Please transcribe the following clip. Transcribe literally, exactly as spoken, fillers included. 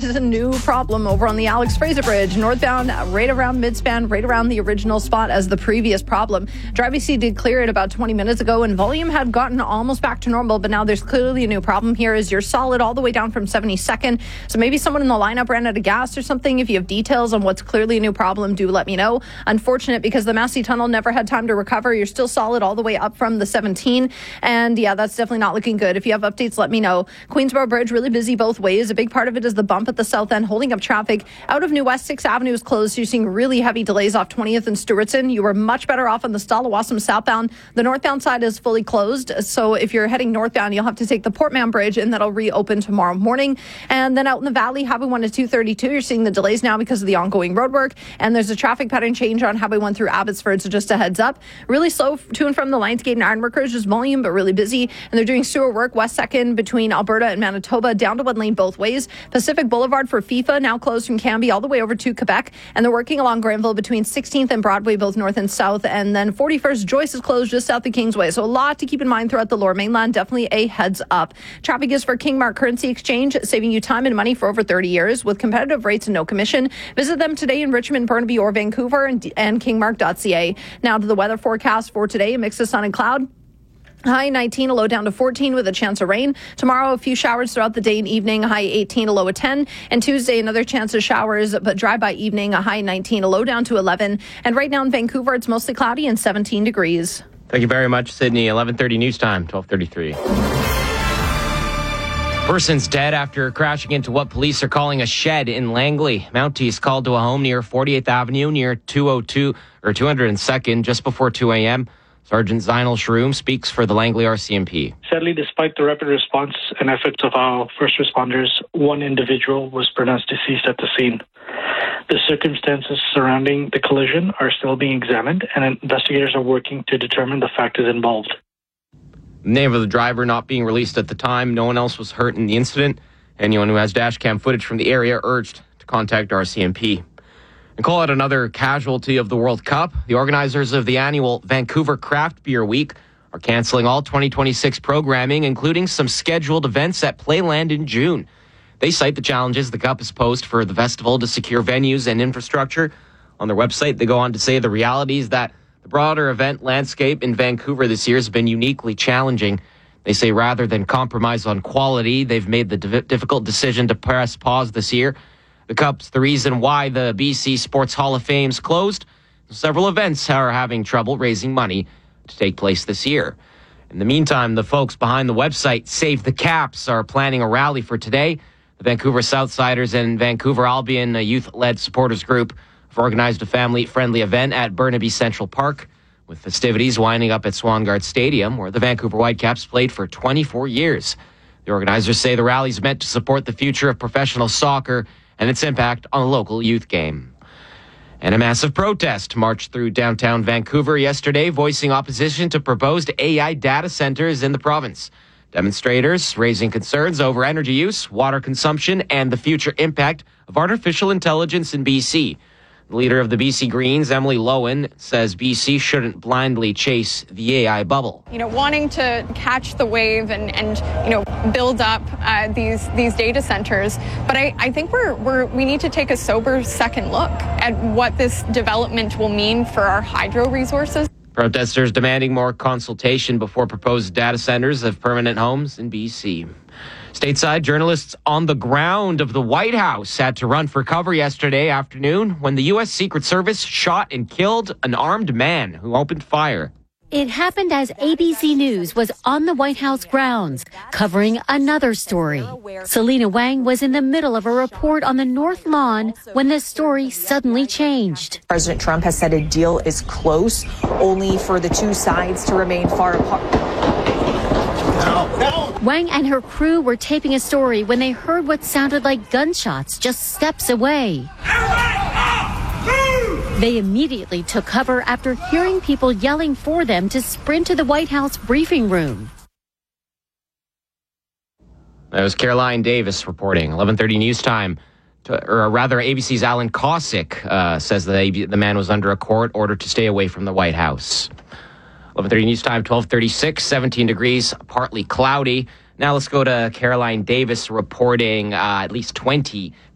is a new problem over on the Alex Fraser Bridge. Northbound, right around midspan, right around the original spot as the previous problem. Drive B C did clear it about twenty minutes ago, and volume had gotten almost back to normal, but now there's clearly a new problem here as you're solid all the way down from seventy-second. So maybe someone in the lineup ran out of gas or something. If you have details on what's clearly a new problem, do let me know. Unfortunate because the Massey Tunnel never had time to recover. You're still solid all the way up from the seventeen. And yeah, that's definitely not looking good. If you have updates, let me know. Queensborough Bridge, really busy both ways. A big part of it is the bump at the south end holding up traffic. Out of New West, sixth Avenue is closed. So you're seeing really heavy delays off twentieth and Stewartson. You were much better off on the Stalawassam southbound. The northbound side is fully closed. So if you're heading northbound, you'll have to take the Portman Bridge, and that'll reopen tomorrow morning. And then out in the valley, Highway one to two thirty-two, you're seeing the delays now because of the ongoing road work. And there's a traffic pattern change on Highway one through Abbotsford. So just a heads up. Really slow to and from the Lionsgate and Ironworkers, just volume, but really busy. And they're doing sewer work west second between Alberta and Manitoba down to one lane both ways. Pacific Boulevard for FIFA now closed from Cambie all the way over to Quebec. And they're working along Granville between sixteenth and Broadway, both north and south. And then forty-first Joyce is closed just south of Kingsway. So a lot to keep in mind throughout the Lower Mainland. Definitely a heads up. Traffic is for Kingmark Currency Exchange, saving you time and money for over thirty years with competitive rates and no commission. Visit them today in Richmond, Burnaby, or Vancouver and, and kingmark dot c a. Now to the weather forecast for today. A mix of sun and cloud. High nineteen, a low down to fourteen with a chance of rain. Tomorrow, a few showers throughout the day and evening, a high eighteen, a low of ten. And Tuesday, another chance of showers, but dry by evening, a high nineteen, a low down to eleven. And right now in Vancouver, it's mostly cloudy and seventeen degrees. Thank you very much, Sydney. eleven thirty news time, twelve thirty-three. Person's dead after crashing into what police are calling a shed in Langley. Mounties called to a home near forty-eighth Avenue near two oh two or two hundred second just before two a.m. Sergeant Zainal Shroom speaks for the Langley R C M P. Sadly, despite the rapid response and efforts of our first responders, one individual was pronounced deceased at the scene. The circumstances surrounding the collision are still being examined, and investigators are working to determine the factors involved. The name of the driver not being released at the time. No one else was hurt in the incident. Anyone who has dash cam footage from the area urged to contact R C M P. And call out another casualty of the World Cup. The organizers of the annual Vancouver Craft Beer Week are canceling all twenty twenty-six programming, including some scheduled events at Playland in June. They cite the challenges the Cup has posed for the festival to secure venues and infrastructure. On their website, they go on to say the reality is that the broader event landscape in Vancouver this year has been uniquely challenging. They say rather than compromise on quality, they've made the div- difficult decision to press pause this year. The Cup's the reason why the B C Sports Hall of Fame's closed. Several events are having trouble raising money to take place this year. In the meantime, the folks behind the website Save the Caps are planning a rally for today. The Vancouver Southsiders and Vancouver Albion, a youth-led supporters group, have organized a family-friendly event at Burnaby Central Park, with festivities winding up at Swangard Stadium, where the Vancouver Whitecaps played for twenty-four years. The organizers say the rally is meant to support the future of professional soccer and its impact on the local youth game. And a massive protest marched through downtown Vancouver yesterday, voicing opposition to proposed A I data centers in the province. Demonstrators raising concerns over energy use, water consumption, and the future impact of artificial intelligence in B C. The leader of the B C Greens, Emily Lowen, says B C shouldn't blindly chase the A I bubble. You know, wanting to catch the wave and, and you know, build up uh, these these data centers, but I, I think we're we're we need to take a sober second look at what this development will mean for our hydro resources. Protesters demanding more consultation before proposed data centers of permanent homes in B C. Stateside, journalists on the ground of the White House had to run for cover yesterday afternoon when the U S Secret Service shot and killed an armed man who opened fire. It happened as A B C News was on the White House grounds, covering another story. Selena Wang was in the middle of a report on the North Lawn when the story suddenly changed. President Trump has said a deal is close, only for the two sides to remain far apart. Wang and her crew were taping a story when they heard what sounded like gunshots just steps away. They immediately took cover after hearing people yelling for them to sprint to the White House briefing room. That was Caroline Davis reporting. eleven thirty news time. To, or rather, A B C's Alan Kosick uh, says that the man was under a court order to stay away from the White House. eleven thirty news time, twelve thirty-six, seventeen degrees, partly cloudy. Now let's go to Caroline Davis reporting uh, at least twenty